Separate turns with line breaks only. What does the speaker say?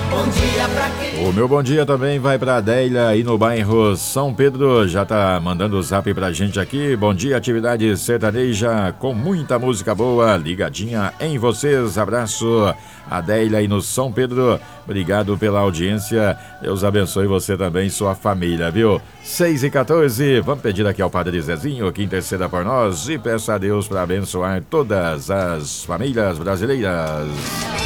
Bom dia pra quem?
O meu bom dia também vai pra Adélia aí no bairro São Pedro. Já tá mandando o zap pra gente aqui. Bom dia, atividade sertaneja com muita música boa, ligadinha em vocês. Abraço, Adélia aí no São Pedro. Obrigado pela audiência. Deus abençoe você também e sua família, viu? 6h14, vamos pedir aqui ao Padre Zezinho que interceda por nós e peça a Deus para abençoar todas as famílias brasileiras.